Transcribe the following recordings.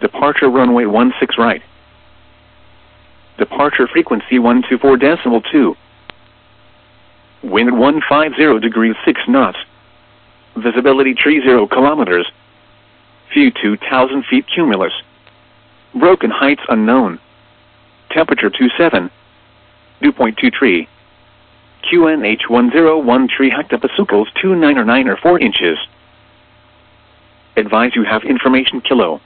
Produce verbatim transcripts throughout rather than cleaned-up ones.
Departure runway one six right. Departure frequency one two four decimal two. Wind one five zero degrees six knots. Visibility three zero kilometers. View two thousand feet cumulus. Broken heights unknown. Temperature two seven. Dew point two three. Q N H one zero one three hectopascals two nine or nine or four inches. Advise you have information kilo.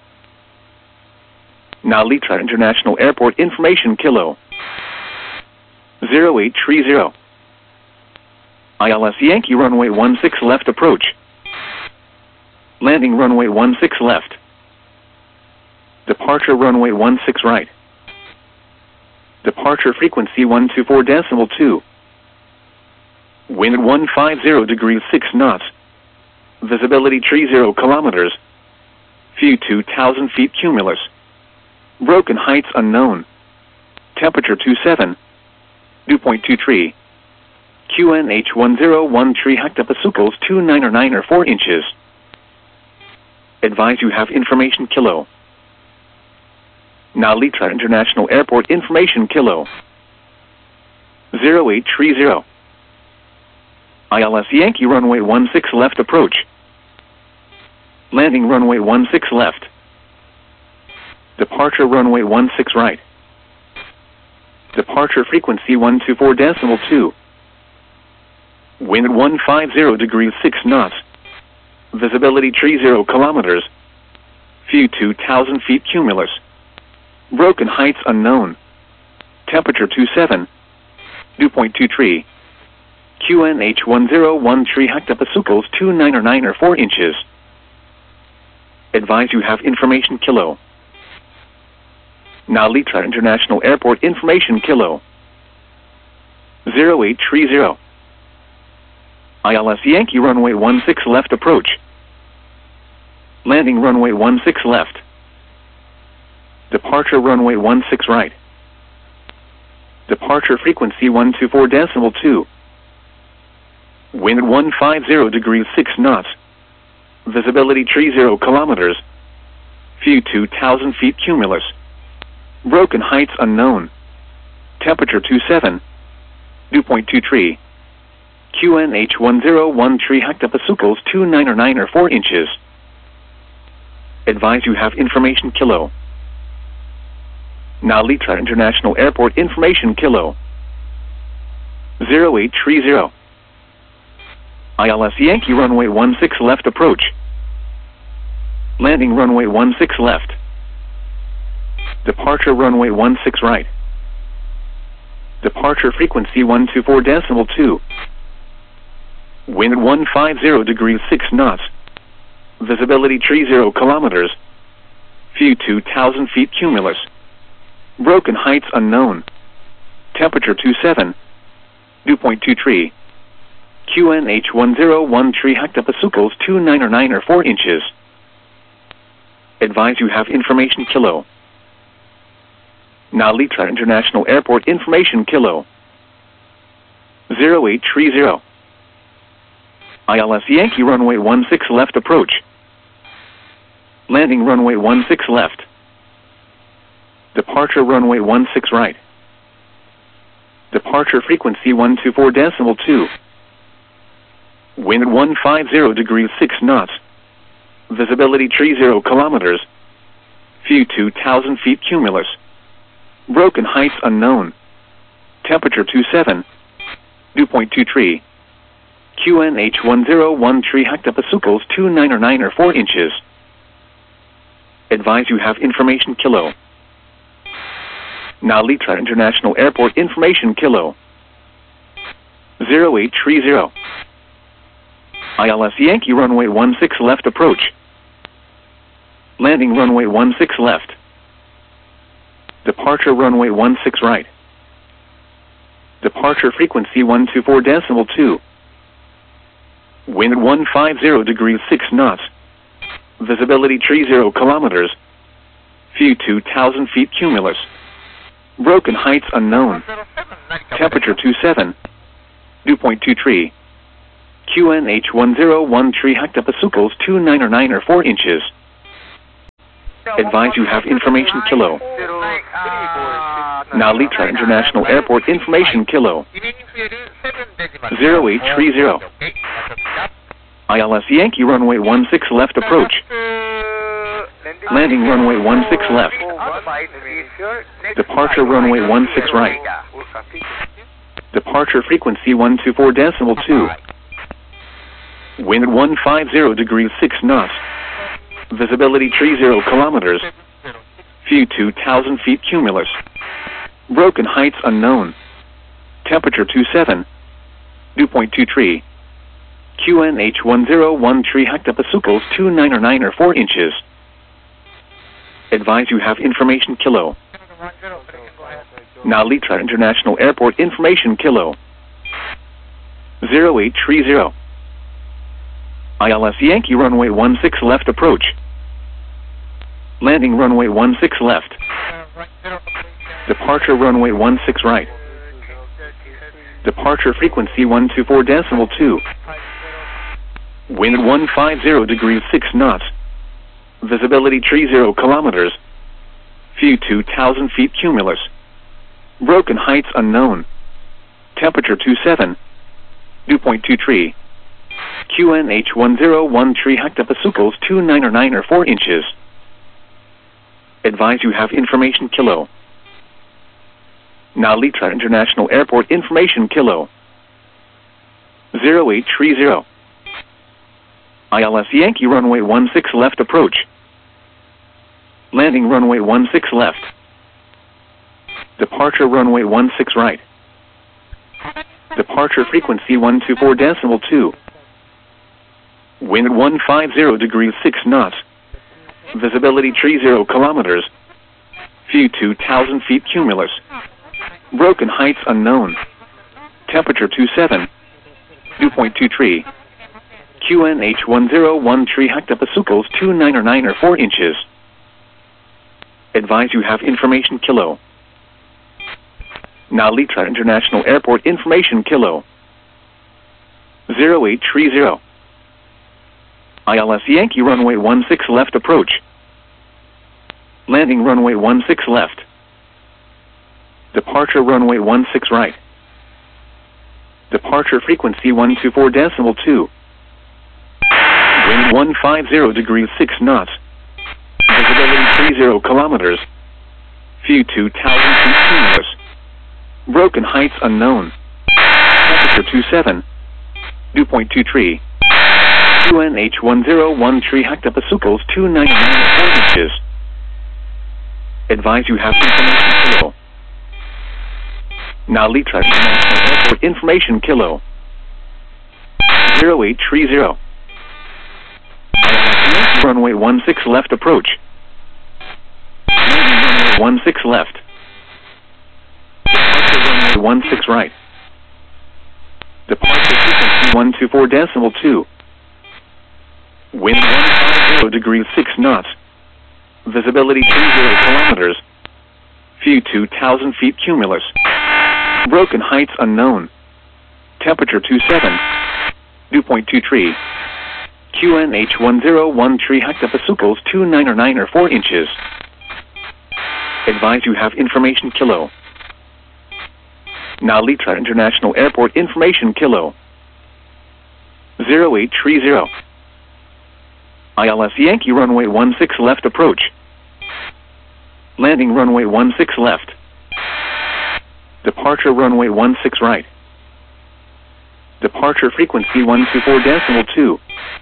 Now Litra International Airport information kilo. zero eight three zero. I L S Yankee runway one six left approach. Landing runway one six left. Departure runway one six right. Departure frequency one two four decimal two. Wind one five zero degrees six knots. Visibility three zero kilometers. View two thousand feet cumulus. Broken heights unknown. Temperature two seven. Dew point two three. Q N H one zero one three hectopascals two nine or nine or four inches. Advise you have information kilo. Now Litra International Airport information kilo. zero eight three zero. I L S Yankee runway one six left approach. Landing runway one six left. Departure runway one six right. Departure frequency one two four decimal two. Wind one five zero degrees six knots. Visibility three zero kilometers. View two thousand feet cumulus. Broken heights unknown. Temperature two seven. Dew point two three. Q N H one zero one three hectopascals two nine or nine or four inches. Advise you have information kilo. Now Litra International Airport information kilo. zero eight three zero. I L S Yankee runway one six left approach. Landing runway one six left. Departure runway one six right. Departure frequency one two four decimal two. Wind one five zero degrees six knots. Visibility three zero kilometers. View two thousand feet cumulus. Broken heights unknown. Temperature two seven. Dew point two three. Q N H one zero one three hectopascals two nine or nine or four inches. Advise you have information kilo. Now Litra International Airport information kilo. zero eight three zero. I L S Yankee runway one six left approach. Landing runway one six left. Departure runway one six right. Departure frequency one two four decimal two. Wind one five zero degrees six knots. Visibility three zero kilometers. View two thousand feet cumulus. Broken heights unknown. Temperature two seven. Dew point two three. Q N H one zero one three hectopascals two nine or nine or four inches. Advise you have information kilo. Now Litra International Airport information kilo. zero eight three zero. I L S Yankee runway one six left approach. Landing runway one six left. Departure runway one six right. Departure frequency one two four decimal two. Wind one five zero degrees six knots. Visibility three zero kilometers. View two thousand feet cumulus. Broken heights unknown. Temperature two seven. Dew point two three. Q N H one zero one three hectopascals two nine or nine or four inches. Advise you have information kilo. Now Litra International Airport information kilo. zero eight three zero. I L S Yankee runway one six left approach. Landing runway one six left. Departure runway one six right. Departure frequency one two four decimal two. Wind one five zero degrees six knots. Visibility three zero kilometers. View two thousand feet cumulus. Broken heights unknown. Temperature two seven. Dew point two three. Q N H one zero one three hectopascals two nine or nine or four inches. Advise you have information kilo. Narita International Airport information kilo. zero eight three zero. I L S Yankee runway one six left approach. Landing runway one six left. Departure runway one six right. Departure frequency one two four decimal two. Wind one five zero degrees six knots. Visibility three zero kilometers. View two thousand feet cumulus. Broken heights unknown. Temperature two seven. Dew point two three. Q N H one zero one three hectopascals two nine or nine or four inches. Advise you have information kilo. Narita International Airport information kilo. zero eight three zero. I L S Yankee runway one six left approach. Landing runway one six left. Departure runway one six right. Departure frequency one two four decimal two. Wind one five zero degrees six knots. Visibility three zero kilometers. View two thousand feet cumulus. Broken heights unknown. Temperature two seven. Dew point two three. Q N H one zero one three hectopascals two nine or nine or four inches. Advise you have information kilo. Narita International Airport information kilo. zero eight three zero. I L S Yankee runway one six left approach. Landing runway one six left. Departure runway one six right. Departure frequency one two four decimal two. Wind one five zero degrees six knots. Visibility three zero kilometers. View two thousand feet cumulus. Broken heights unknown. Temperature two seven. Dew point two three. Q N H one zero one three hectopascals two nine or nine or four inches. Advise you have information kilo. Narita International Airport information kilo. zero eight three zero. I L S Yankee runway one six left approach. Landing runway one six left. Departure runway one six right. Departure frequency one two four decimal two. Wind one five zero degrees six knots. Visibility three zero kilometers. View two thousand feet cumulus. Broken heights unknown. Temperature two seven. Dew point two three. Q N H one zero one three hectopascals two nine or nine or four inches. Advise you have information kilo. Narita International Airport information kilo. zero eight three zero. Runway one six left approach. Runway one six left. Departure runway one six right. Departure frequency one two four decimal two. Wind one five zero degrees six knots. Visibility three zero kilometers. View two thousand feet cumulus. Broken heights unknown. Temperature two seven. Dew point two three. Q N H one zero one three hectopascals two nine or nine or four inches. Advise you have information kilo. Narita International Airport information kilo. zero eight three zero. I L S Yankee runway one six left approach. Landing runway one six left. Departure runway one six right. Departure frequency one two four decimal two.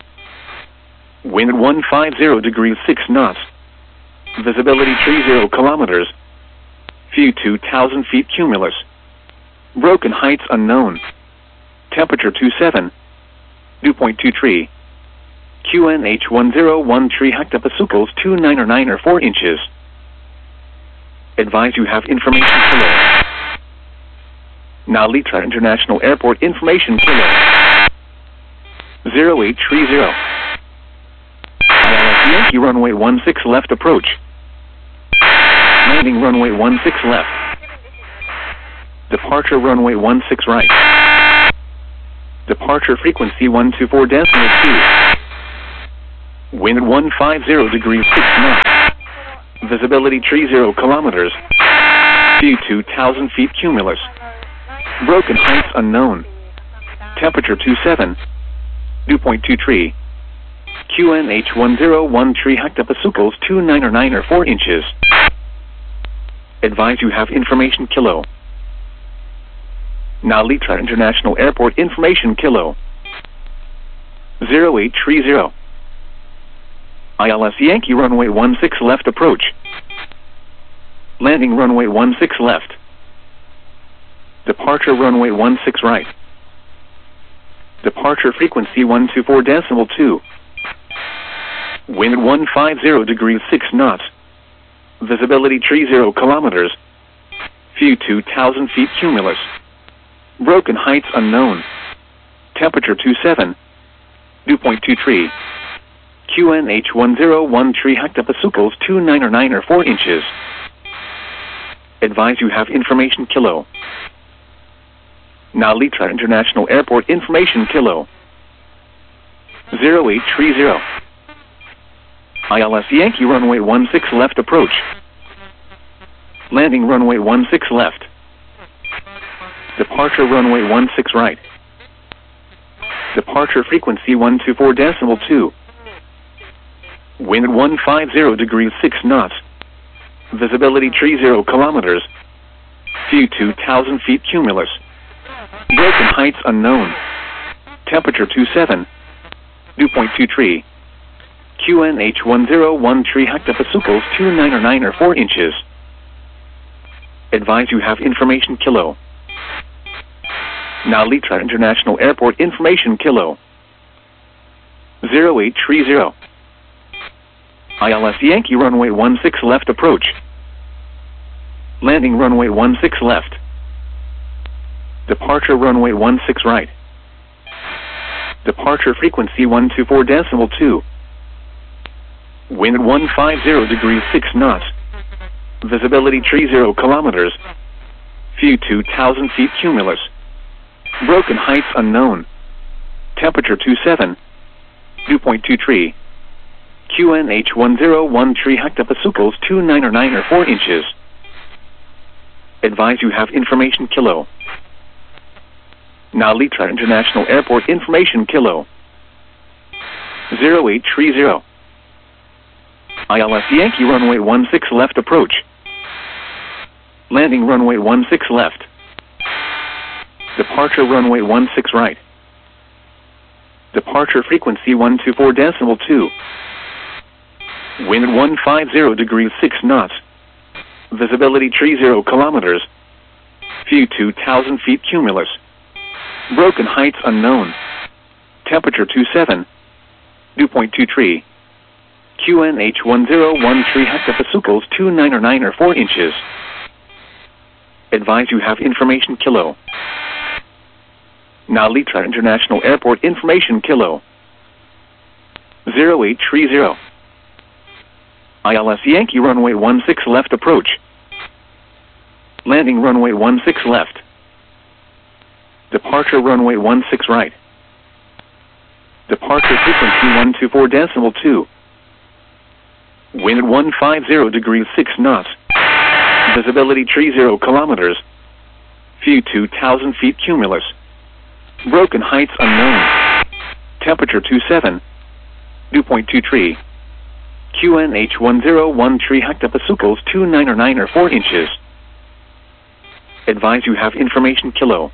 Wind one five zero degrees six knots. Visibility three zero kilometers. View two thousand feet cumulus. Broken heights unknown. Temperature two seven. Dew point two three. Q N H one zero one three hectopascals two nine or nine or four inches. Advise you have information kilo. Narita International Airport information kilo. zero eight three zero. I L S Yankee runway one six left approach. Landing runway one six left. Departure runway one six right. Departure frequency one two four decimal two. Wind one five zero degrees six knots. Visibility tree zero kilometers. View two thousand feet cumulus. Broken heights unknown. Temperature two seven. Dew point two three. Q N H one zero one tree hectopascals two nine or nine or four inches. Advise you have information kilo. Now Litra International Airport information kilo. zero eight three zero. I L S Yankee runway one six left approach. Landing runway one six left. Departure runway one six right. Departure frequency one two four decimal two. Wind one five zero degrees six knots. Visibility tree zero kilometers. View two thousand feet cumulus. Broken heights unknown. Temperature two seven. Dew point two three. Q N H one zero one tree hectopascals two nine or nine or four inches. Advise you have information kilo. Now Litra International Airport information kilo. zero eight three zero. I L S Yankee runway one six left approach. Landing runway one six left. Departure runway one six right. Departure frequency one two four decimal two. Wind one five zero degrees six knots. Visibility tree zero kilometers. View two thousand feet cumulus. Broken heights unknown. Temperature two seven. Dew point two three. Q N H one zero one tree hectopascals two nine or nine or four inches. Advise you have information kilo. Now Litra International Airport information kilo. zero eight three zero. I L S Yankee runway one six left approach. Landing runway one six left. Departure runway one six right. Departure frequency one two four decimal two. Wind one five zero degrees six knots. Visibility tree zero kilometers. View two thousand feet cumulus. Broken heights unknown. Temperature two seven. Dew point two three. Q N H one zero one tree hectopascals two nine or nine or four inches. Advise you have information kilo. Now Litra International Airport information kilo. zero eight three zero. I L S Yankee runway one six left approach. Landing runway one six left. Departure runway one six right. Departure frequency one two four decimal two. Wind one five zero degrees six knots. Visibility tree zero kilometers. View two thousand feet cumulus. Broken heights unknown. Temperature two seven. Dew point two three. Q N H one zero one tree hectopascals two nine or nine or four inches. Advise you have information kilo. Now Litra International Airport information kilo. zero eight three zero. I L S Yankee runway one six left approach. Landing runway one six left. Departure runway one six right. Departure frequency one two four decimal two. Wind one five zero degrees six knots. Visibility tree zero kilometers. View two thousand feet cumulus. Broken heights unknown. Temperature two seven. Dew point two three. Q N H one zero one tree hectopascals two nine or nine or four inches. Advise you have information kilo.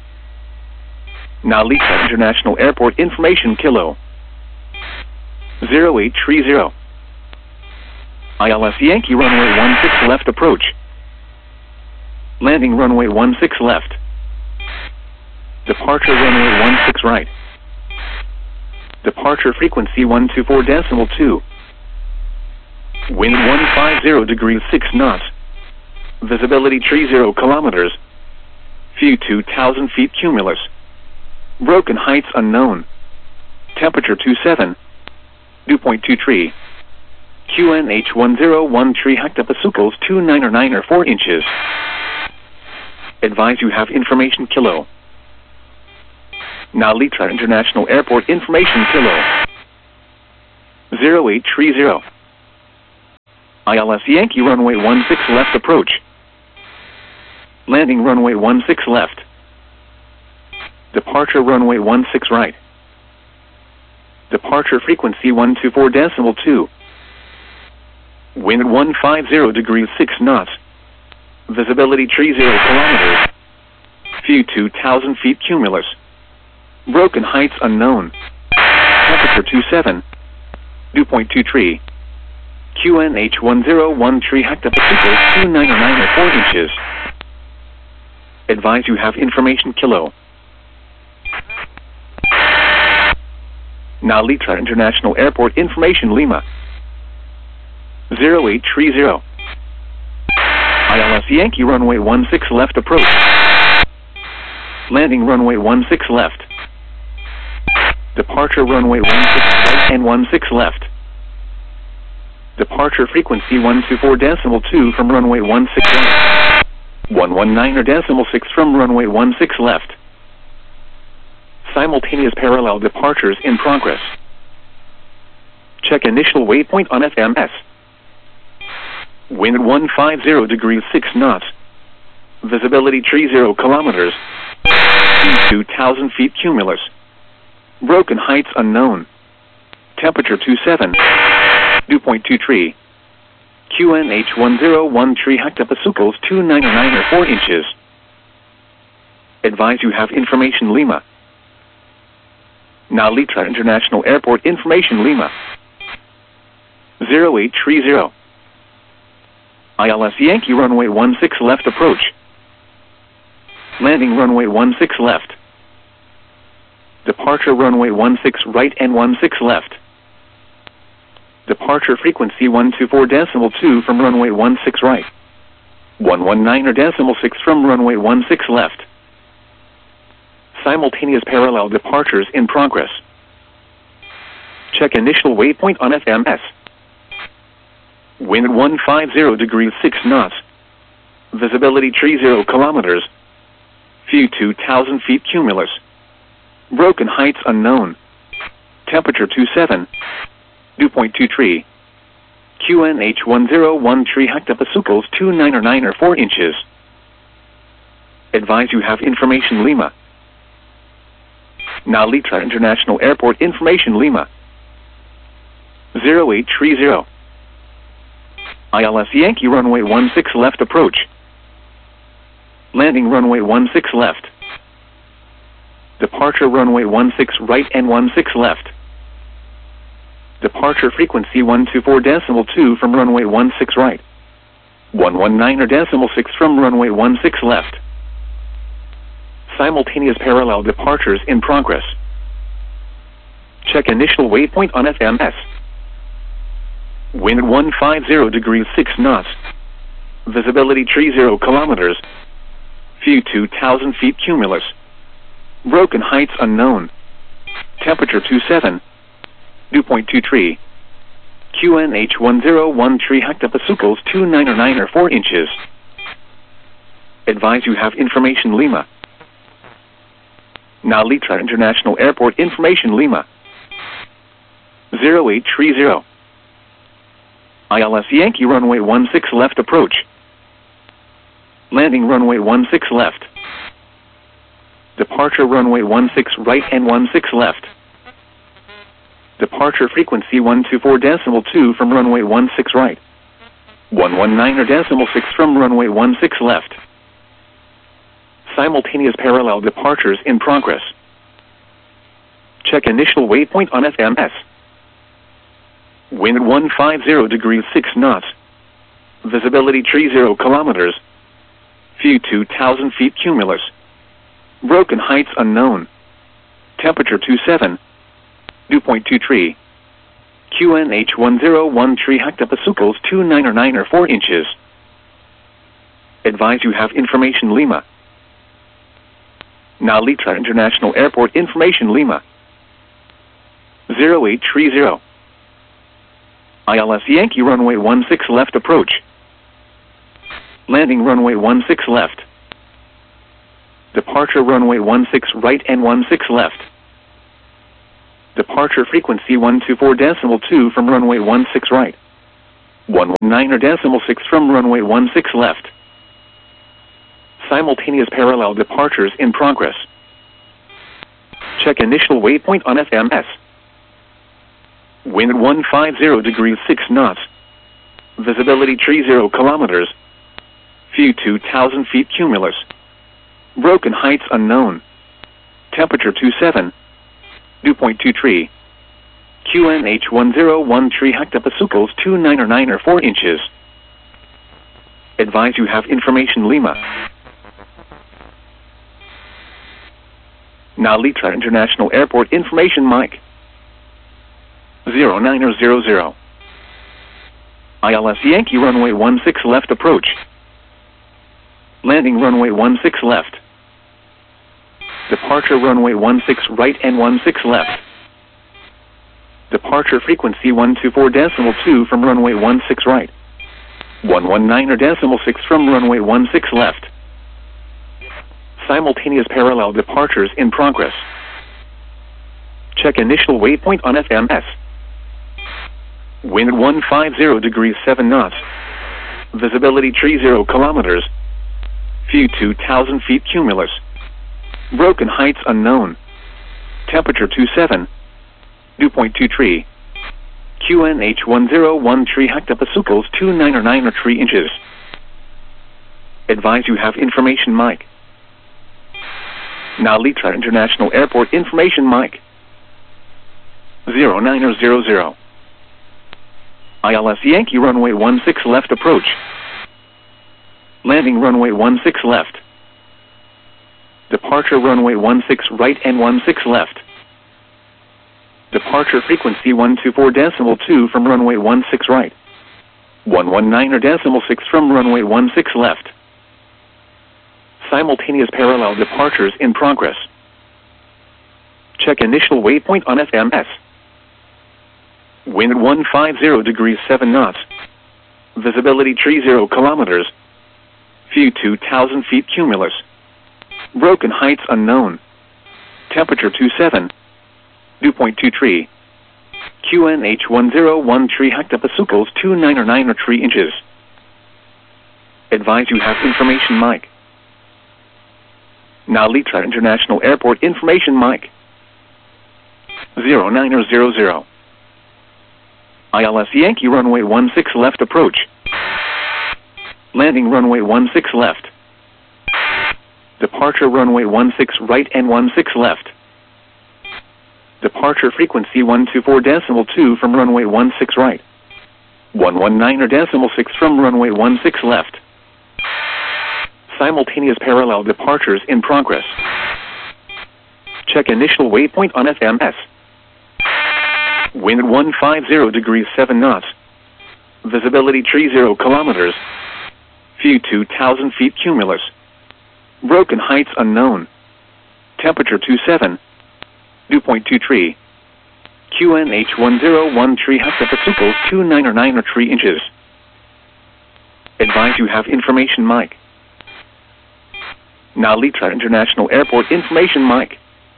Now Litra International Airport information kilo. zero eight three zero. I L S Yankee runway one six left approach. Landing runway one six left. Departure runway one six right. Departure frequency one two four decimal two. Wind one five zero degrees six knots. Visibility tree zero kilometers. View two thousand feet cumulus. Broken heights unknown. Temperature two seven. Dew point two three. Q N H one zero one tree hectopascals two nine or nine or four inches. Advise you have information kilo. Now Litra International Airport information kilo. zero eight three zero. I L S Yankee runway one six left approach. Landing runway one six left. Departure runway one six right. Departure frequency one two four decimal two. Wind one five zero degrees six knots. Visibility three zero kilometers. View two thousand feet cumulus. Broken heights unknown. Temperature two seven. Dew point two three. Q N H one zero one three hectopascals two nine nine or four inches. Advise you have information kilo. Now Litra International Airport information Lima. zero eight three zero. I L S Yankee runway one six left approach. Landing runway one six left. Departure runway one six right and one six left. Departure frequency one two four decimal two from runway one six right. one one nine or decimal six from runway one six left. Simultaneous parallel departures in progress. Check initial waypoint on F M S. Wind one five zero degrees six knots. Visibility three zero kilometers. two thousand feet cumulus. Broken heights unknown. Temperature two seven. Dew point two three. Q N H one zero one three hectopascals two nine nine or four inches. Advise you have information Lima. Now Litra International Airport information Lima. zero eight three zero. I L S Yankee runway one six left approach. Landing runway one six left. Departure runway one six right and one six left. Departure frequency one two four decimal two from runway one six right. one one nine or decimal six from runway one six left. Simultaneous parallel departures in progress. Check initial waypoint on F M S. Wind one five zero degrees six knots. Visibility three zero kilometers. View two thousand feet cumulus. Broken heights unknown. Temperature two seven. Dew point two three. Q N H one zero one three hectopascals two nine nine or four inches. Advise you have information Lima. Now Litra International Airport information Lima. zero eight three zero. I L S Yankee runway one six left approach. Landing runway one six left. Departure runway one six right and one six left. Departure frequency one two four decimal two from runway one six right. one one nine or decimal six from runway one six left. Simultaneous parallel departures in progress. Check initial waypoint on F M S. Wind one five zero degrees six knots. Visibility three zero kilometers. View two thousand feet cumulus. Broken heights unknown. Temperature two seven. Dew point two three. Q N H one zero one three hectopascals two nine nine or four inches. Advise you have information Lima. Now Litra International Airport information Lima. zero eight three zero. I L S Yankee runway one six left approach. Landing runway one six left. Departure runway one six right and one six left. Departure frequency one two four decimal two from runway one six right. one one nine or decimal six from runway one six left. Simultaneous parallel departures in progress. Check initial waypoint on F M S. Wind one five zero degrees six knots. Visibility three zero kilometers. View two thousand feet cumulus. Broken heights unknown. Temperature two seven. Dew point two three. Q N H one zero one three hectopascals two nine nine or four inches. Advise you have information Lima. Now Litra International Airport information Lima. zero eight three zero. I L S Yankee runway one six left approach. Landing runway one six left. Departure runway one six right and one six left. Departure frequency one two four decimal two from runway one six right. one nine or decimal six from runway one six left. Simultaneous parallel departures in progress. Check initial waypoint on F M S. Wind one five zero degrees six knots. Visibility three zero kilometers. View two thousand feet cumulus. Broken heights unknown. Temperature two seven. Dew point two three. Q N H one zero one three hectopascals two nine or nine or four inches. Advise you have information Lima. Nalitra International Airport information Mike. zero nine or zero zero. I L S Yankee runway one six left approach. Landing runway one six left. Departure runway one six right and one six left. Departure frequency one two four decimal two from runway one six right. one one nine or decimal six from runway one six left. Simultaneous parallel departures in progress. Check initial waypoint on F M S. Wind one five zero degrees seven knots. Visibility three zero kilometers. View two thousand feet cumulus. Broken heights unknown. Temperature two seven. Dew point two three. Q N H one zero one three hectopascals two nine or nine or three inches. Advise you have information Mike. Nalitra International Airport information Mike. zero nine or zero zero. I L S Yankee runway one six left approach. Landing runway one six left. Departure runway one six right and one six left. Departure frequency one two four decimal two from runway one six right. one one nine or decimal six from runway one six left. Simultaneous parallel departures in progress. Check initial waypoint on F M S. Wind one five zero degrees seven knots. Visibility three zero kilometers. View two thousand feet cumulus. Broken heights unknown. Temperature two seven. Dew point two three. Q N H one zero one three hectopascals two nine or nine or three inches. Advise you have information Mike. Nalitra International Airport information Mike. zero nine or zero zero. I L S Yankee runway one six left approach. Landing runway one six left. Departure runway one six right and one six left. Departure frequency one two four decimal two from runway one six right. one one nine or decimal six from runway one six left. Simultaneous parallel departures in progress. Check initial waypoint on F M S. Wind one five zero degrees seven knots. Visibility three zero kilometers. View two thousand feet cumulus. Broken heights unknown. Temperature two seven. Dew point two three. Q N H one zero one three hectopascals two nine or nine or three inches. Advise you have information Mike. Nalitra International Airport information Mike.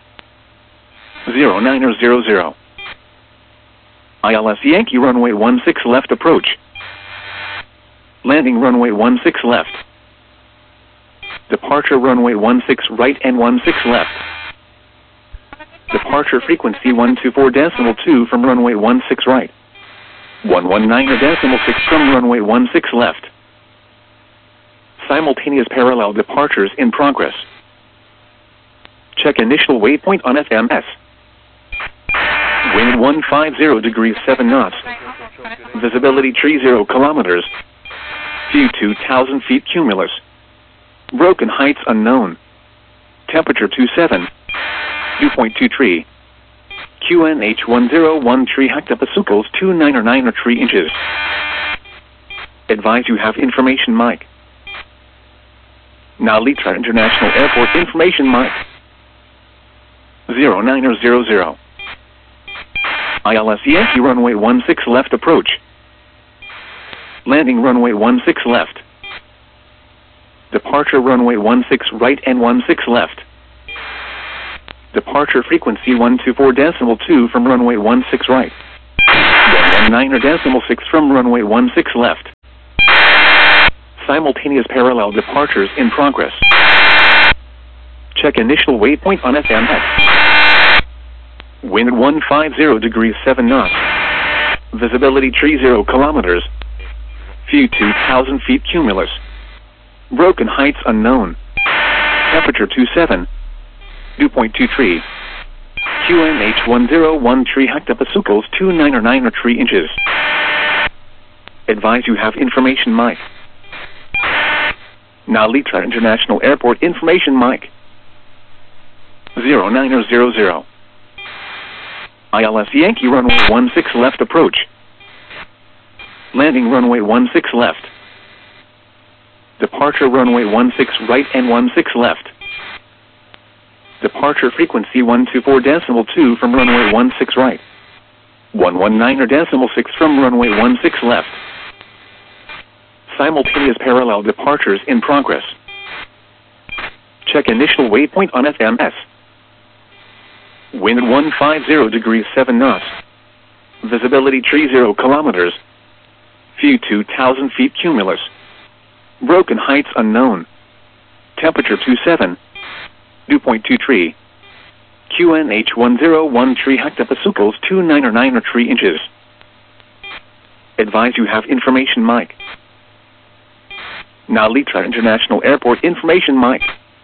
zero nine or zero zero. I L S Yankee runway one six left approach. Landing runway one six left. Departure runway one six right and one six left. Departure frequency one two four decimal two from runway one six right. one one nine or decimal six from runway one six left. Simultaneous parallel departures in progress. Check initial waypoint on F M S. Wind one five zero degrees seven knots. Visibility three zero kilometers. View two thousand feet cumulus. Broken heights unknown. Temperature two seven. Dew point two three. Q N H one zero one three hectopascals two nine or nine or three inches. Advise you have information Mike. Nalitra International Airport information Mike. zero nine or zero zero. I L S Yankee runway one six left approach. Landing runway one six left. Departure runway one six right and one six left. Departure frequency one two four decimal two from runway one six right. one nine decimal six from runway one six left. Simultaneous parallel departures in progress. Check initial waypoint on F M S. Wind at one fifty degrees seven knots. Visibility tree zero kilometers. View two thousand feet cumulus. Broken heights unknown. Temperature two seven. Dew point two three. Q N H one zero one three hectopascals two nine nine or three inches. Advise you have information mic. Now Litra International Airport information mic. zero nine zero zero. I L S Yankee runway one six left approach. Landing runway one six left. Departure runway one six right and one six left. Departure frequency one two four decimal two from runway one six right. one one nine decimal six from runway one six left. Simultaneous parallel departures in progress. Check initial waypoint on F M S. Wind at one fifty degrees seven knots. Visibility tree zero kilometers. View two thousand feet cumulus. Broken heights unknown. Temperature two seven. Dew point two three. Q N H one zero one three hectopascals two nine nine or three inches. Advise you have information mic. Now Litra International Airport information mic.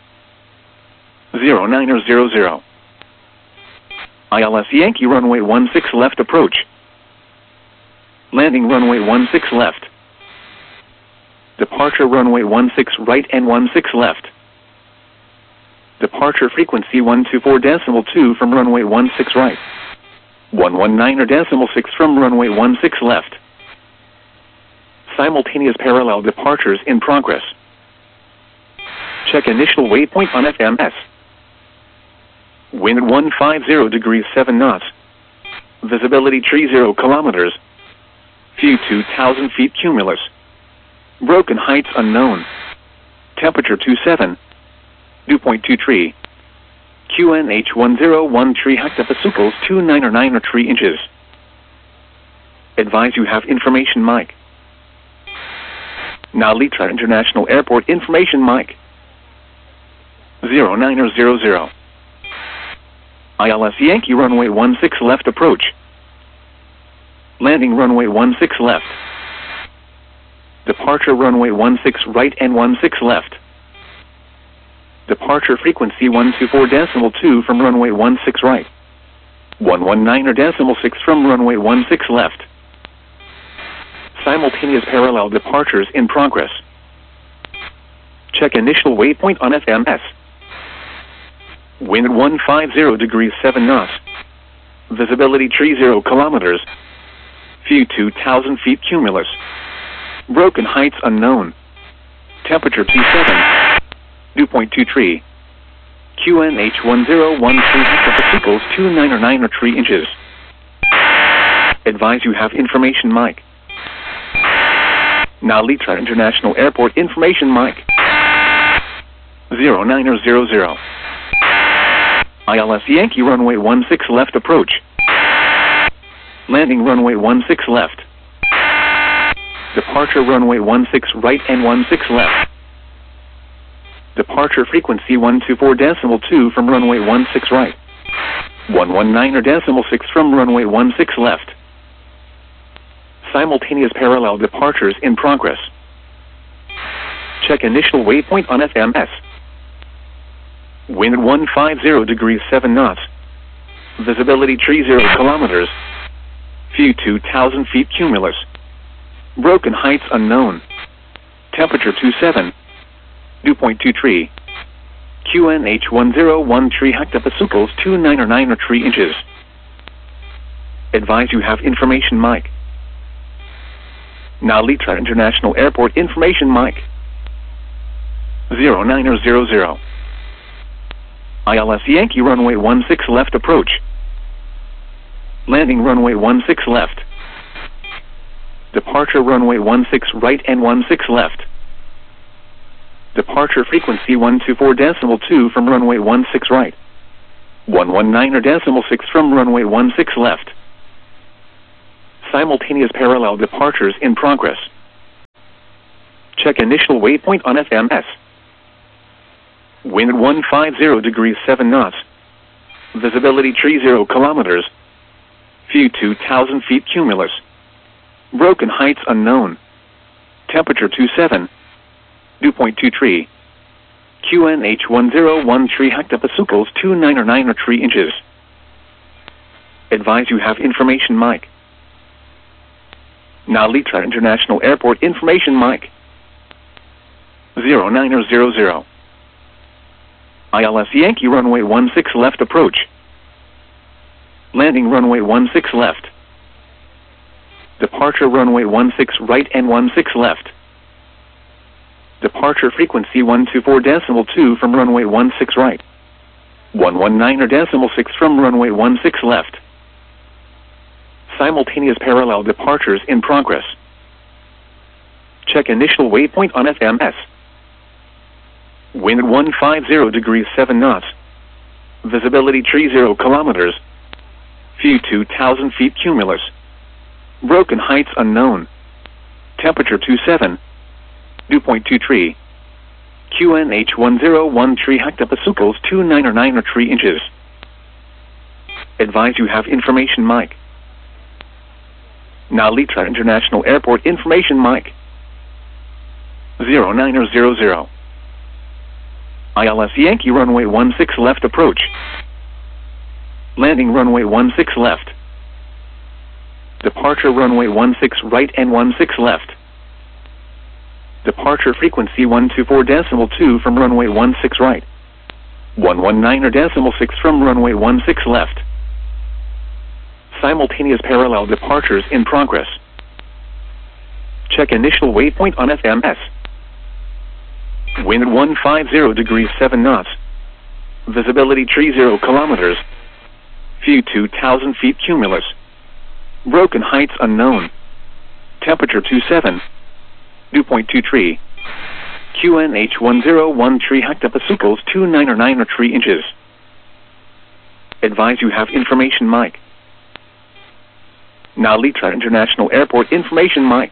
zero nine zero zero. I L S Yankee runway one six left approach. Landing runway one six left. Departure runway one six right and one six left. Departure frequency one two four decimal two from runway one six right. one one nine decimal six from runway one six left. Simultaneous parallel departures in progress. Check initial waypoint on F M S. Wind at one fifty degrees seven knots. Visibility tree zero kilometers. View two thousand feet cumulus. Broken heights unknown. Temperature two seven. Dew point two three. Q N H one zero one three hectopascals two nine nine or three inches. Advise you have information mic. Now Litra International Airport information mic. zero nine zero zero. I L S Yankee runway one six left approach. Landing runway one six left. Departure runway one six right and one six left. Departure frequency one two four decimal two from runway one six right. one one nine decimal six from runway one six left. Simultaneous parallel departures in progress. Check initial waypoint on F M S. Wind at one fifty degrees seven knots. Visibility tree zero kilometers. View two thousand feet cumulus. Broken heights unknown. Temperature two seven. Dew point two three. Q N H one zero one three hectopascals two nine nine or three inches. Advise you have information mic. Now Litra International Airport information mic. zero nine zero zero. I L S Yankee runway one six left approach. Landing runway one six left. Departure runway one six right and one six left. Departure frequency one two four decimal two from runway one six right. one one nine decimal six from runway one six left. Simultaneous parallel departures in progress. Check initial waypoint on F M S. Wind at one fifty degrees seven knots. Visibility tree zero kilometers. View two thousand feet cumulus. Broken heights unknown. Temperature two seven. Dew point two three. Q N H one zero one three hectopascals two nine nine or three inches. Advise you have information mic. Now Litra International Airport information mic. zero nine zero zero. I L S Yankee runway one six left approach. Landing runway one six left. Departure runway one six right and one six left. Departure frequency one two four decimal two from runway one six right. one one nine decimal six from runway one six left. Simultaneous parallel departures in progress. Check initial waypoint on F M S. Wind one five zero degrees seven knots. Visibility three zero kilometers. View two thousand feet cumulus. Broken heights unknown. Temperature two seven. Dew point two three. Q N H one zero one three hectopascals two nine or nine or three inches. Advise you have information mic. Nalitra International Airport information mic. zero nine or zero zero. I L S Yankee runway one six left approach. Landing runway one six left. Departure runway one six right and one six left. Departure frequency one two four decimal two from runway one six right. one one nine or decimal six from runway one six left. Simultaneous parallel departures in progress. Check initial waypoint on F M S. Wind one five zero degrees seven knots. Visibility three zero kilometers. View two thousand feet cumulus. Broken heights unknown. Temperature two seven. Dew point two three. Q N H one zero one three hectopascals two nine or nine or three inches. Advise you have information mic. Nalitra International Airport information mic. zero nine or zero zero. I L S Yankee runway one six left approach. Landing runway one six left. Departure runway one six right and one six left. Departure frequency one two four decimal two from runway one six right. one one nine or decimal six from runway one six left. Simultaneous parallel departures in progress. Check initial waypoint on F M S. Wind one five zero degrees seven knots. Visibility three zero kilometers. View two thousand feet cumulus. Broken heights unknown. Temperature two seven. Dew point two three. Q N H one zero one three hectopascals two nine or nine or three inches. Advise you have information mic. Nalitra International Airport information mic.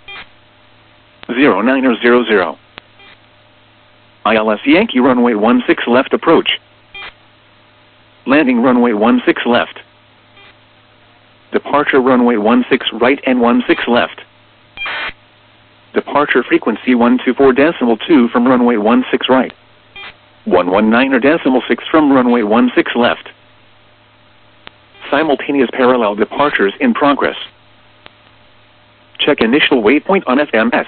zero nine or zero zero. I L S Yankee runway one six left approach. Landing runway one six left. Departure runway one six right and one six left. Departure frequency one two four decimal two from runway one six right. one one nine or decimal six from runway one six left. Simultaneous parallel departures in progress. Check initial waypoint on F M S.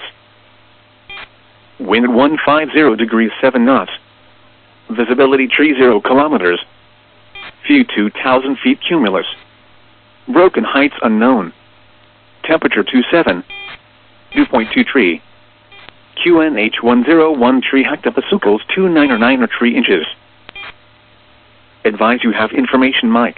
Wind one five zero degrees seven knots. Visibility three zero kilometers. View two thousand feet cumulus. Broken heights unknown. Temperature two seven. Dew point two three. Q N H one zero one three hectopascals two nine or nine or three inches. Advise you have information mic.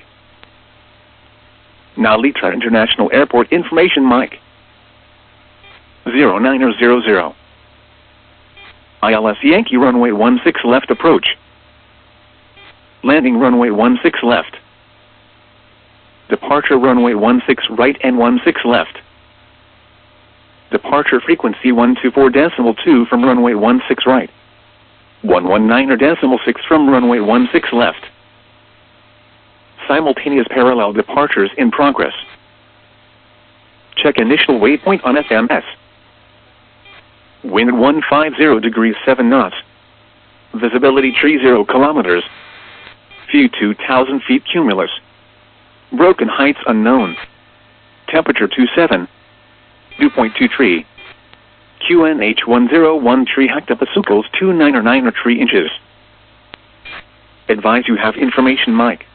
Nalitra International Airport information mic. zero nine or zero zero. I L S Yankee runway one six left approach. Landing runway one six left. Departure runway one six right and one six left. Departure frequency one two four decimal two from runway one six right. one one nine or decimal six from runway one six left. Simultaneous parallel departures in progress. Check initial waypoint on F M S. Wind one five zero degrees seven knots. Visibility three zero kilometers. View two thousand feet cumulus. Broken heights unknown. Temperature two seven. Dew point two three. Q N H one zero one three hectopascals two nine or nine or three inches. Advise you have information mic.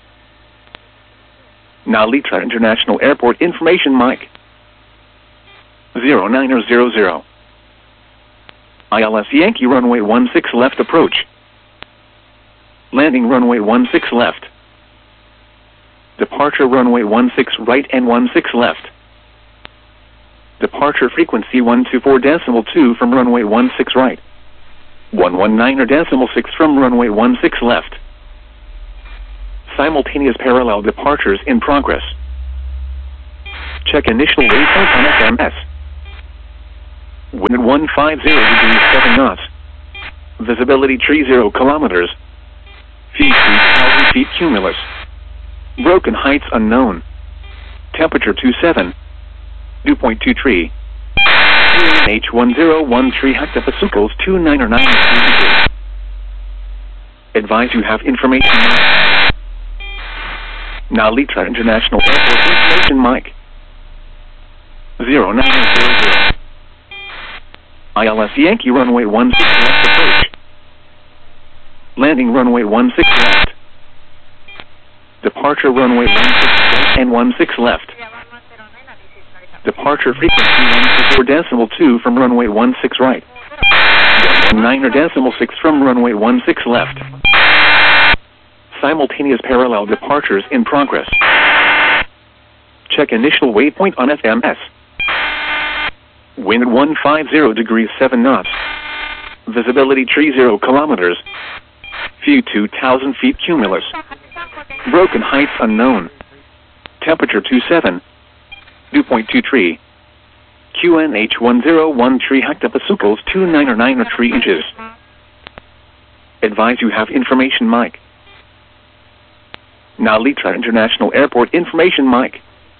Nalitra International Airport information mic. zero nine or zero zero. I L S Yankee runway one six left approach. Landing runway one six left. Departure runway one six right and one six left. Departure frequency one two four decimal two from runway one six right. one one nine or decimal six from runway one six left. Simultaneous parallel departures in progress. Check initial waypoint on F M S. Wind at one fifty degrees seven knots. Visibility tree zero kilometers. Feet three thousand feet cumulus. Broken heights unknown. Temperature twenty-seven. Dew point two three. H one zero one three hectopascals two nine nine meters. Advise you have information mic. Now Litra International Airport information mic. zero nine zero zero. I L S Yankee runway one six left approach. Landing runway one six left. Departure runway one six right and one six left. Departure frequency one two four decimal two from runway one six right. one nine or decimal six from runway one six left. Simultaneous parallel departures in progress. Check initial waypoint on F M S. Wind at one fifty degrees seven knots. Visibility tree zero kilometers. View two thousand feet cumulus. Broken heights unknown. Temperature twenty-seven. Dew point two three. Q N H one zero one three hectopascals two nine nine three inches. Advise you have information mic. Now Litra International Airport information mic.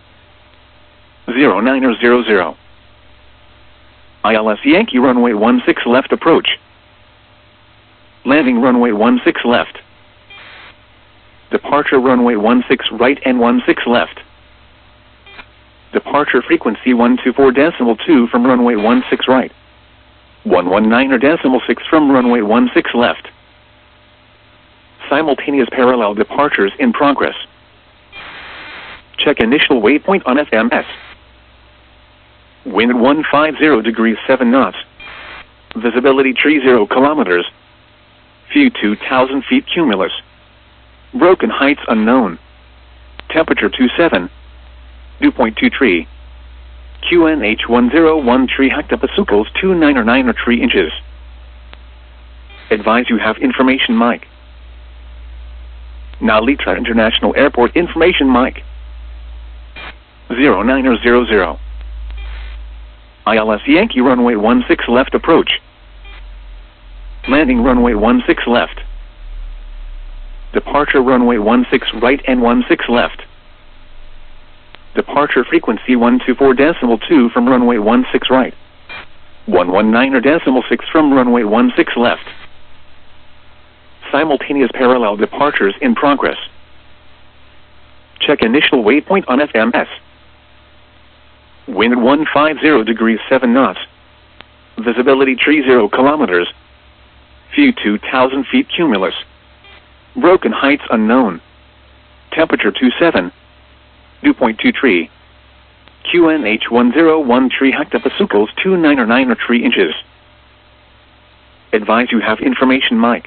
zero nine zero zero. I L S Yankee runway one six left approach. Landing runway one six left. Departure runway one six right and one six left. Departure frequency one two four decimal two from runway one six right. one one nine or decimal six from runway one six left. Simultaneous parallel departures in progress. Check initial waypoint on F M S. Wind at one fifty degrees seven knots. Visibility tree zero kilometers. View two thousand feet cumulus. Broken heights unknown. Temperature twenty-seven. Dew point two three. Q N H one zero one three hectopascals two nine nine three inches. Advise you have information mic. Now Litra International Airport information mic. zero nine zero zero. I L S Yankee runway one six left approach. Landing runway one six left. Departure runway one six right and one six left. Departure frequency one two four decimal two from runway one six right. one one nine or decimal six from runway one six left. Simultaneous parallel departures in progress. Check initial waypoint on F M S. Wind at one fifty degrees seven knots. Visibility tree zero kilometers. View two thousand feet cumulus. Broken heights unknown. Temperature twenty-seven. Dew point two three. Q N H one zero one three hectopascals two nine nine three inches. Advise you have information mic.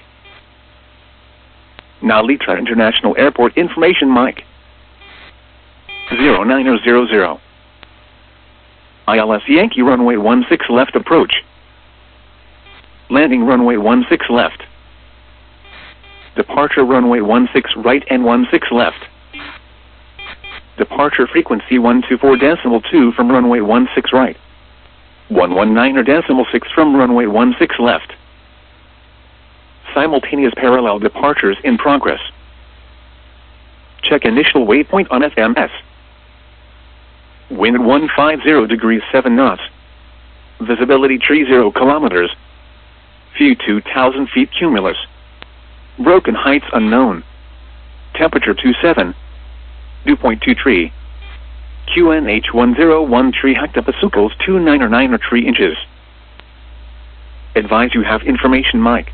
Now Litra International Airport information mic. zero nine zero zero. I L S Yankee runway one six left approach. Landing runway one six left. Departure runway one six right and one six left. Departure frequency one two four decimal two from runway one six right. one one nine or decimal six from runway one six left. Simultaneous parallel departures in progress. Check initial waypoint on F M S. Wind at one fifty degrees seven knots. Visibility tree zero kilometers. View two thousand feet cumulus. Broken heights unknown. Temperature twenty-seven. Dew point two three. Q N H one zero one three hectopascals two nine nine three inches. Advise you have information mic.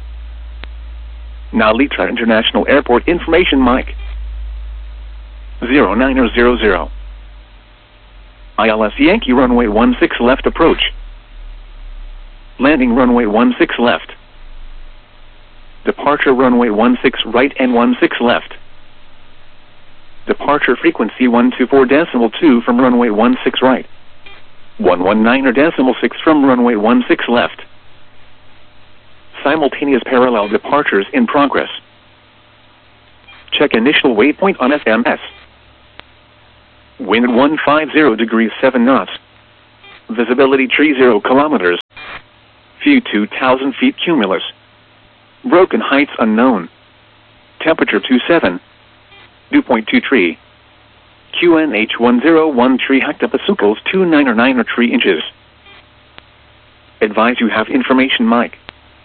Now Litra International Airport information mic. zero nine zero zero. I L S Yankee runway one six left approach. Landing runway one six left. Departure runway one six right and one six left. Departure frequency one two four decimal two from runway one six right. one one nine or decimal six from runway one six left. Simultaneous parallel departures in progress. Check initial waypoint on F M S. Wind at one fifty degrees seven knots. Visibility tree zero kilometers. View two thousand feet cumulus. Broken heights unknown. Temperature two seven. Dew point two three. Q N H one zero one three hectopascals two nine or nine or three inches. Advise you have information mic.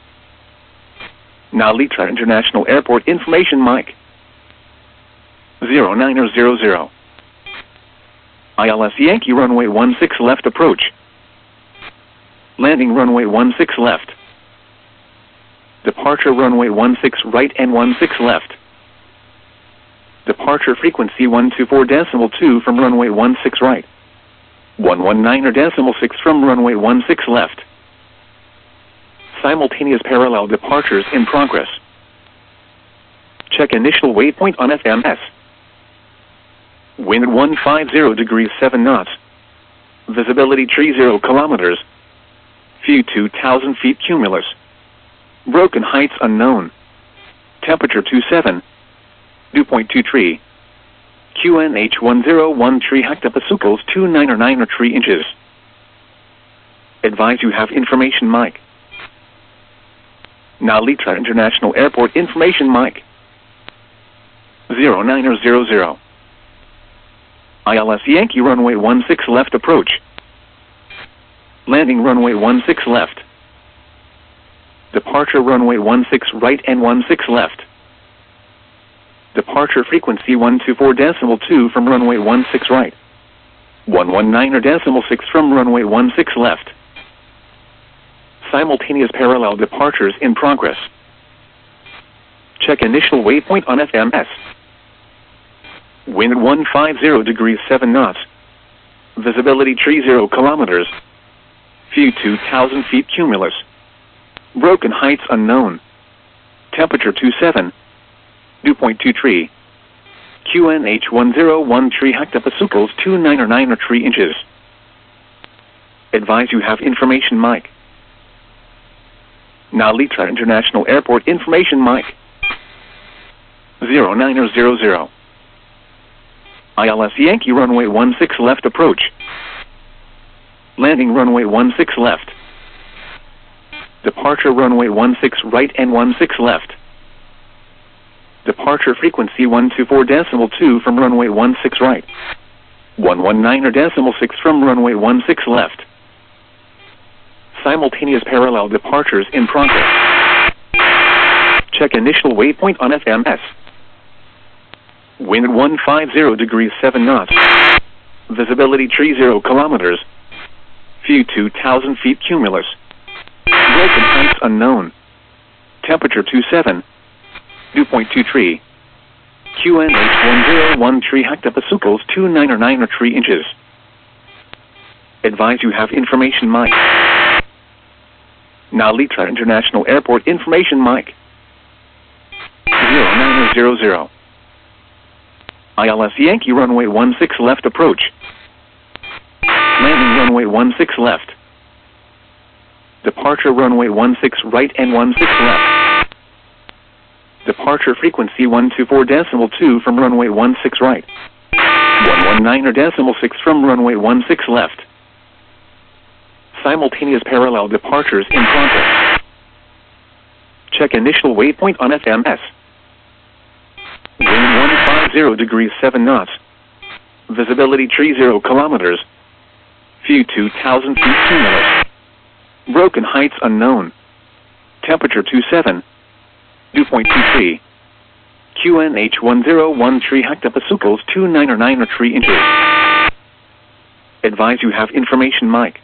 Nalitra International Airport information mic. zero nine or zero zero. I L S Yankee runway one six left approach. Landing runway one six left. Departure runway one six right and one six left. Departure frequency one two four decimal two from runway one six right. one one nine or decimal six from runway one six left. Simultaneous parallel departures in progress. Check initial waypoint on F M S. Wind at one fifty degrees seven knots. Visibility tree zero kilometers. View two thousand feet cumulus. Broken heights unknown. Temperature two seven. Dew point two three. Q N H one zero one three hectopascals two nine or nine or three inches. Advise you have information mic. Nalitra International Airport information mic. zero nine or zero zero. I L S Yankee runway one six left approach. Landing runway one six left. Departure runway one six right and one six left. Departure frequency one two four decimal two from runway one six right. one one nine or decimal six from runway one six left. Simultaneous parallel departures in progress. Check initial waypoint on F M S. Wind at one fifty degrees seven knots. Visibility tree zero kilometers. View two thousand feet cumulus. Broken heights unknown. Temperature two seven. Dew point two three. Q N H one zero one three hectopascals two nine or nine or three inches. Advise you have information mic. Nalitra International Airport information mic. zero nine or zero zero. I L S Yankee runway one six left approach. Landing runway one six left. Departure runway one six right and one six left. Departure frequency one two four decimal two from runway one six right. one one nine or decimal six from runway one six left. Simultaneous parallel departures in progress. Check initial waypoint on F M S. Wind at one fifty degrees seven knots. Visibility tree zero kilometers. View two thousand feet cumulus. Broken heights unknown. Temperature two seven. Dew point two three. Q N H one zero one three hectopascals two nine or nine or three inches. Advise you have information mic. Nalitra International Airport information mic. zero nine or zero zero. I L S Yankee runway one six left approach. Landing runway one six left. Departure runway one six right and one six left. Departure frequency one two four decimal two from runway one six right. one one nine or decimal six from runway one six left. Simultaneous parallel departures in progress. Check initial waypoint on F M S. Wind one fifty degrees seven knots. Visibility tree zero kilometers. View two thousand feet cumulus. Broken heights unknown. Temperature two seven. Dew point two three. Q N H one zero one three hectopascals two nine or nine or three inches. Advise you have information mic.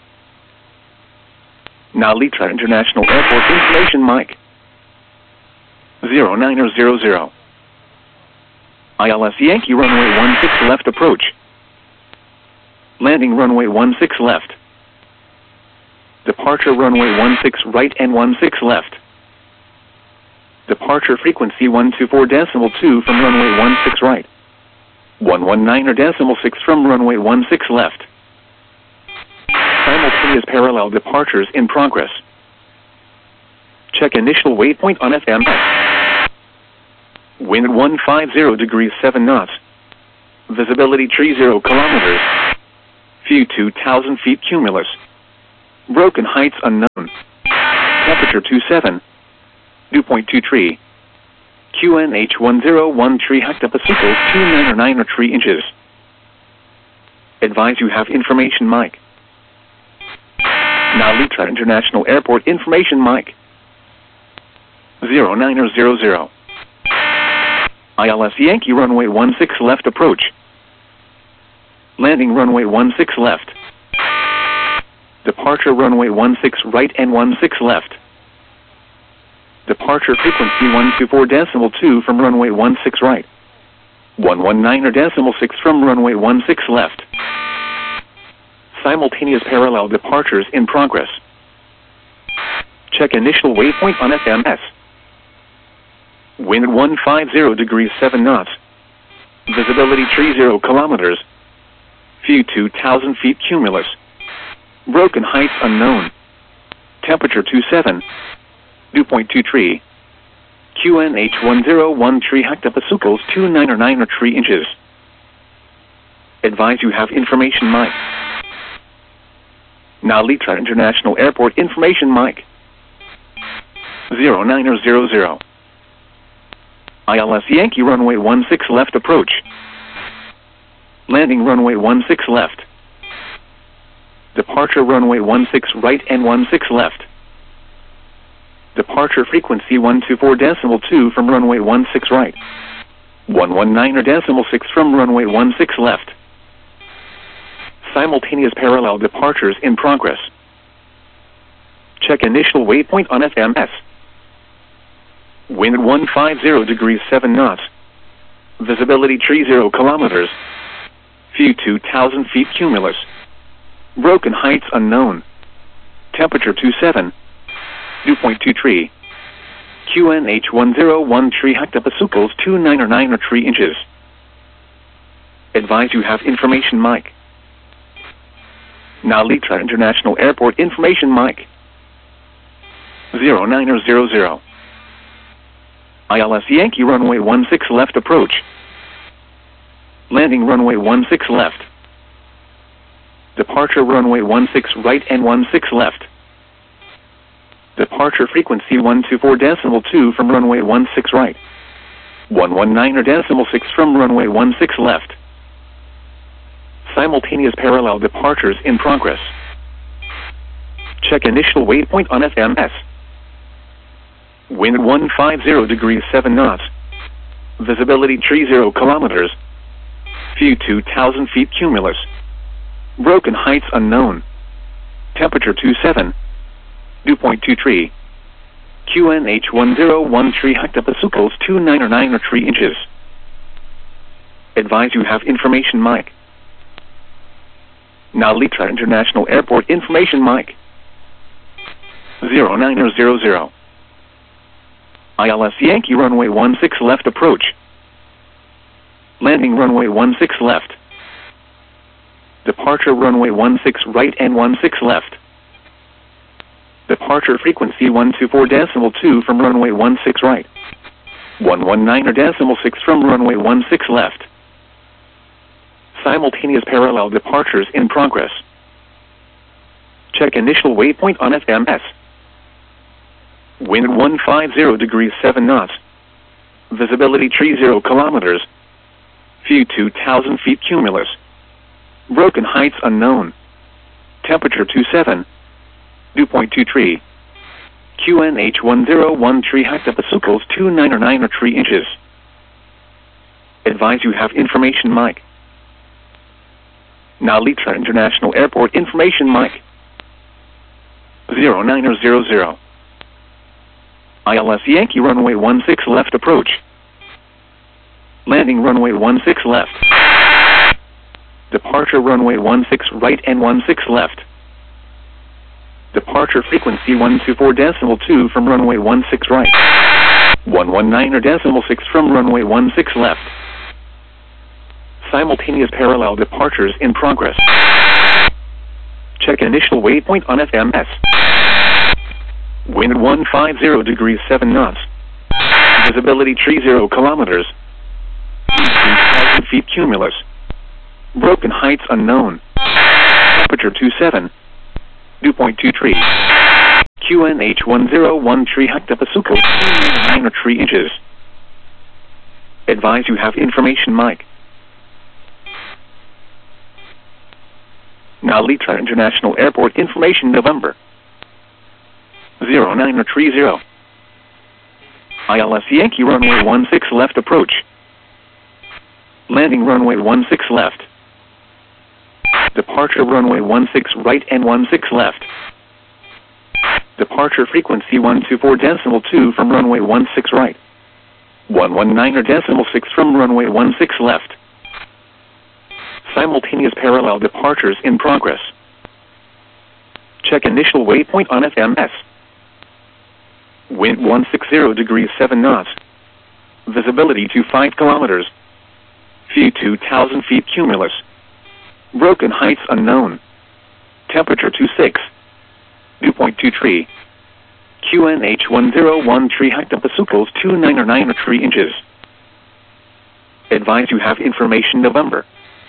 Nalitra International Airport information mic. zero nine or zero zero. I L S Yankee runway one six left approach. Landing runway one six left. Departure runway one six right and one six left. Departure frequency one two four decimal two from runway one six right. one one nine or decimal six from runway one six left. Simultaneous parallel departures in progress. Check initial waypoint on F M S. Wind at one fifty degrees seven knots. Visibility tree zero kilometers. View two thousand feet cumulus. Broken heights unknown. Temperature two seven. Dew point two three. Q N H one zero one three hectopascals two nine or nine or three inches. Advise you have information mic. Now Litra International Airport information mic. zero nine or zero zero. I L S Yankee runway one six left approach. Landing runway one six left. Departure runway one six right and one six left. Departure frequency one two four decimal two from runway one six right. one one nine or decimal six from runway one six left. Simultaneous parallel departures in progress. Check initial waypoint on F M S. Wind one five zero degrees seven knots. Visibility three zero kilometers. View two thousand feet cumulus. Broken heights unknown. Temperature two seven. Dew point two three. Q N H one zero one three hectopascals two nine or nine or three inches. Advise you have information mic. Now Litra International Airport information mic. zero nine or zero zero. I L S Yankee runway one six left approach. Landing runway one six left. Departure runway one six right and one six left. Departure frequency one two four decimal two from runway one six right. one one nine or decimal six from runway one six left. Simultaneous parallel departures in progress. Check initial waypoint on F M S. Wind one five zero degrees seven knots. Visibility three zero kilometers. View two thousand feet cumulus. Broken heights unknown. Temperature two seven. Dew point two three. Q N H one zero one three hectopascals two nine or nine or three inches. Advise you have information mic. Now Litra International Airport information mic. zero nine or zero zero. I L S Yankee runway one six left approach. Landing runway one six left. Departure runway one six right and one six left. Departure frequency one two four decimal two from runway one six right. one one nine or decimal six from runway one six left. Simultaneous parallel departures in progress. Check initial waypoint on F M S. Wind one five zero degrees seven knots. Visibility three zero kilometers. View two thousand feet cumulus. Broken heights unknown. Temperature two seven. Dew point two three. Q N H one zero one three hectopascals two nine or nine or three inches. Advise you have information mic. Now Litra International Airport information mic. zero nine or zero zero. I L S Yankee runway one six left approach. Landing runway one six left. Departure runway one six right and one six left. Departure frequency one two four decimal two from runway one six right. one one nine or decimal six from runway one six left. Simultaneous parallel departures in progress. Check initial waypoint on F M S. Wind one five zero degrees seven knots. Visibility three zero kilometers. View two thousand feet cumulus. Broken heights unknown. Temperature two seven. Dew point two three. Q N H one zero one three hectopascals two nine or nine or three inches. Advise you have information mic. Now Litra International Airport information mic. zero nine or zero zero. I L S Yankee runway one six left approach. Landing runway one six left. Departure runway one six right and one six left. Departure frequency one two four decimal two from runway one six right. one one nine or decimal six from runway one six left. Simultaneous parallel departures in progress. Check initial waypoint on F M S. Wind one five zero degrees seven knots. Visibility three zero kilometers. two thousand feet cumulus. Broken heights unknown. Temperature two seven. Dew point two three. Q N H one zero one three hectopascal, nine or three inches. Advise you have information mic. Now Litra International Airport information November. zero nine or three zero. I L S Yankee runway one six left approach. Landing runway one six left. Departure runway one six right and one six left. Departure frequency one two four decimal two from runway one six right. one one nine or decimal six from runway one six left. Simultaneous parallel departures in progress. Check initial waypoint on F M S. Wind one sixty degrees seven knots. Visibility to five kilometers. View two thousand feet cumulus. Broken heights unknown. Temperature two six. Dew point two three. Q N H one zero one three hectopascals two nine or nine or three inches. Advise you have information November.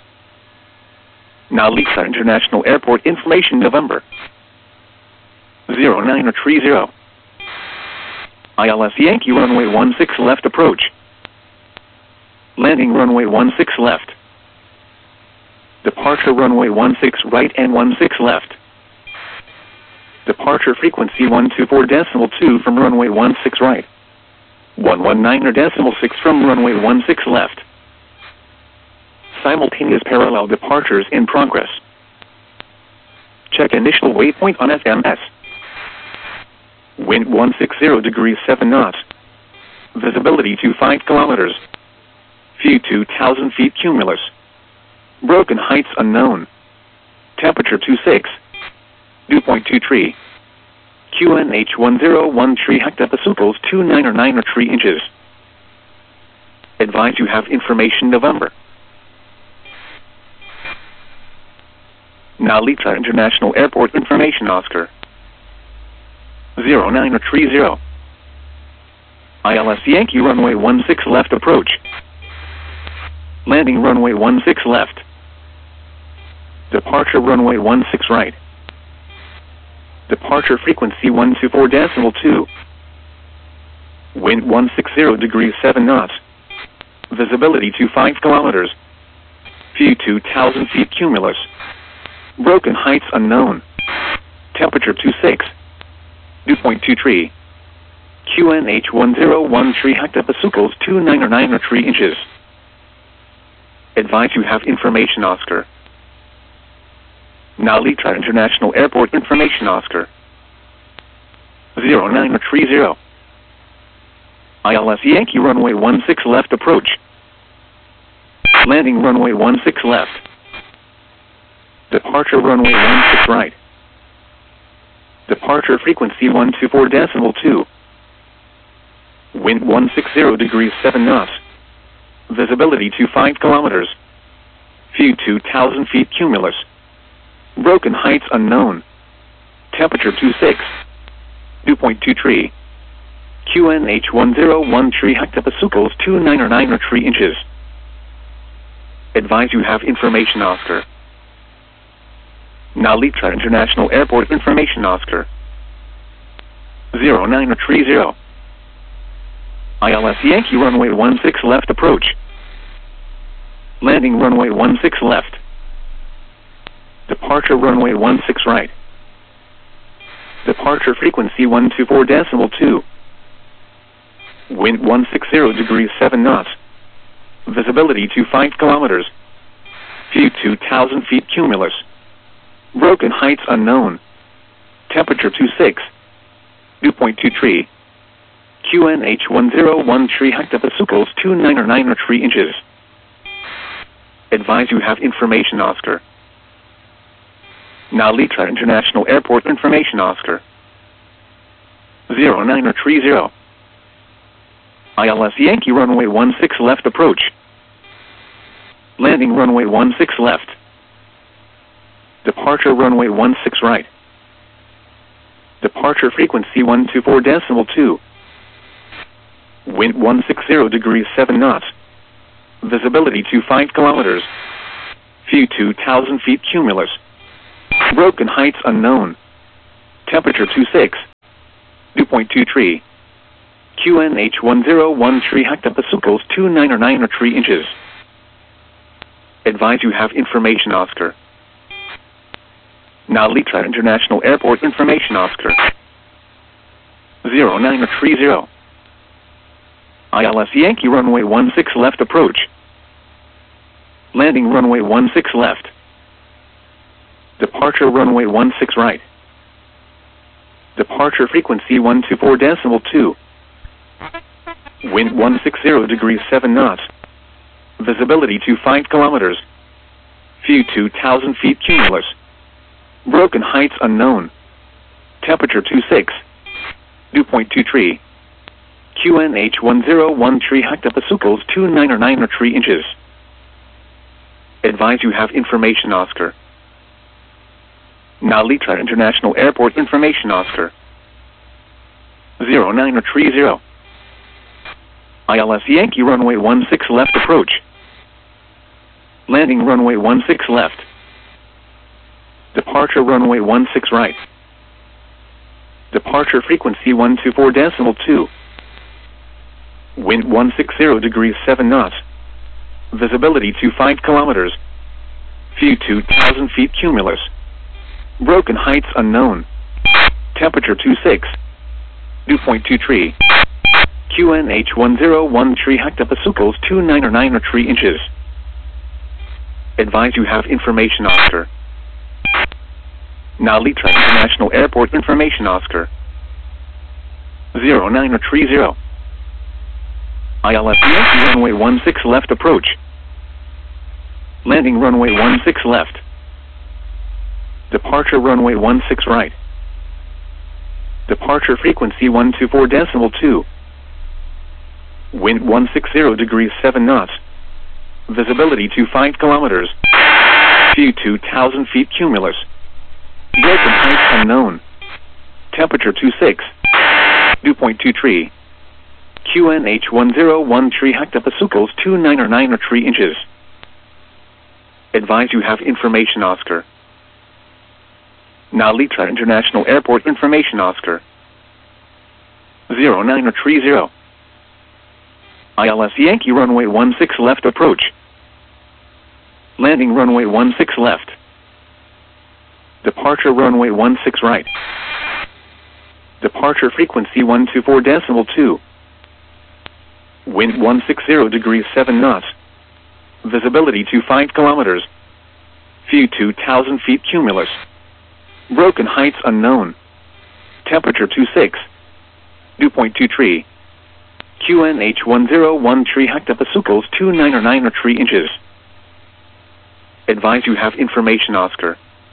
Now Lisa International Airport information November. zero nine or three zero. I L S Yankee runway one six left approach. Landing runway one six left. Departure runway one six right and one six left. Departure frequency one two four decimal two from runway one six right. one one nine or decimal six from runway one six left. Simultaneous parallel departures in progress. Check initial waypoint on F M S. Wind one sixty degrees seven knots. Visibility to five kilometers. View two thousand feet cumulus. Broken heights unknown. Temperature two six. Dew point two three. Q N H one zero one three hectopascals two nine or nine or three inches. Advise you have information November. Now Litra International Airport information Oscar. zero nine or three zero. I L S Yankee runway one six left approach. Landing runway one six left. Departure runway one six right. Departure frequency one two four decimal two. Wind one sixty degrees seven knots. Visibility to five kilometers. View two thousand feet cumulus. Broken heights unknown. Temperature two six. Dew point two three. Q N H one zero one three hectopascals two nine or nine or three inches. Advise you have information Oscar. Now Litra International Airport information Oscar. zero nine or three zero. I L S Yankee runway one six left approach. Landing runway one six left. Departure runway one six right. Departure frequency one two four decimal two. Wind one sixty degrees seven knots. Visibility to five kilometers. View two thousand feet cumulus. Broken heights unknown. Temperature two six. Dew point two three. Q N H one zero one three hectopascals two nine or nine or three inches. Advise you have information Oscar. Now Litra International Airport information Oscar. zero nine or three zero. I L S Yankee runway one six left approach. Landing runway one six left. Departure runway one six right. Departure frequency one two four decimal two. Wind one sixty degrees seven knots. Visibility to five kilometers. View two thousand feet cumulus. Broken heights unknown. Temperature two six. Dew point two three. Q N H one zero one three hectopascals two nine or nine or three inches. Advise you have information Oscar. Now Litra International Airport information Oscar. zero nine or three zero. I L S Yankee runway one six left approach. Landing runway one six left. Departure runway one six right. Departure frequency one two four decimal two. Wind one sixty degrees seven knots. Visibility to five kilometers. View two thousand feet cumulus. Broken heights unknown. Temperature two six. Dew point two three. Q N H one zero one three hectopascals two nine nine or three inches. Advise you have information Oscar. Now Litra International Airport information Oscar. zero nine three zero. I L S Yankee runway one six left approach. Landing runway one six left. Departure runway one six right. Departure frequency one two four decimal two. Wind one sixty degrees seven knots. Visibility to five kilometers. View two thousand feet cumulus. Broken heights unknown. Temperature two six. Dew point two three. Q N H one zero one three hectopascals two nine nine or three inches. Advise you have information Oscar. Now Litra International Airport information Oscar. zero nine three zero. I L S Yankee runway one six left approach. Landing runway one six left. Departure runway one six right. Departure frequency one two four decimal two. Wind one sixty degrees seven knots. Visibility to five kilometers. View two thousand feet cumulus. Broken heights unknown. Temperature two six. Dew point two three. Q N H one zero one three hectopascals two nine nine or three inches. Advise you have information Oscar. Now Litra International Airport information Oscar. zero nine three zero. I L S Yankee runway one six left approach. Landing runway one six left. Departure runway one six right. Departure frequency one two four decimal two. Wind one sixty degrees seven knots. Visibility to five kilometers. View two thousand feet cumulus. Broken heights unknown. Temperature two six. Dew point two three. Q N H one zero one three hectopascals two nine nine or three inches. Advise you have information Oscar. Now Litra International Airport information Oscar. zero nine three zero. I L S Yankee runway one six left approach. Landing runway one six left. Departure runway one six right. Departure frequency one two four decimal two. Wind one sixty degrees seven knots. Visibility to five kilometers. View two thousand feet cumulus. Broken heights unknown. Temperature two six. Dew point two three. Q N H one zero one three hectopascals two nine nine or three inches. Advise you have information Oscar.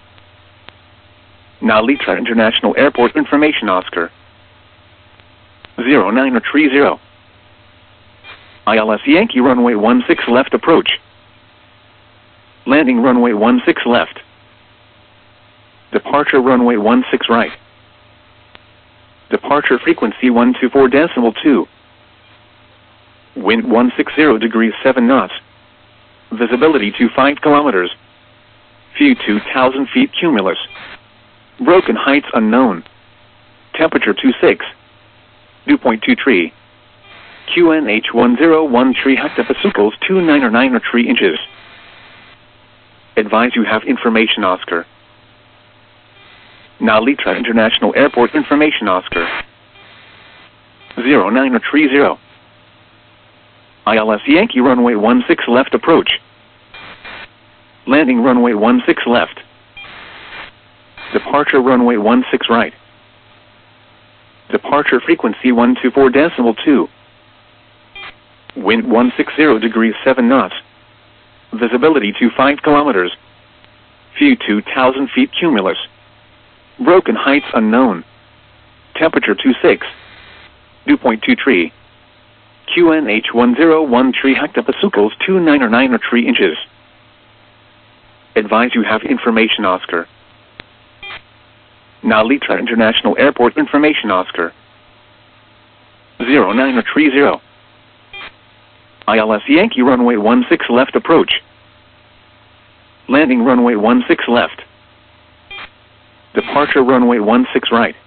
Now Litra International Airport information Oscar. zero nine three zero. I L S Yankee runway one six left approach. Landing runway one six left. Departure runway one six right. Departure frequency one two four decimal two. Wind one sixty degrees seven knots. Visibility to five kilometers. View two thousand feet cumulus. Broken heights unknown. Temperature two six. Dew point two three. Q N H one zero one three hectopascals two nine nine or three inches. Advise you have information Oscar. Now Litra International Airport information Oscar. zero nine three zero. I L S Yankee runway one six left approach. Landing runway one six left. Departure runway one six right. Departure frequency one two four decimal two. Wind one sixty degrees seven knots. Visibility to five kilometers. View two thousand feet cumulus. Broken heights unknown. Temperature two six. Dew point two three. Q N H one zero one three hectopascals two nine nine or three inches. Advise you have information Oscar. Now Litra International Airport information Oscar. zero nine three zero. I L S Yankee runway one six left approach. Landing runway one six left. Departure runway one six right.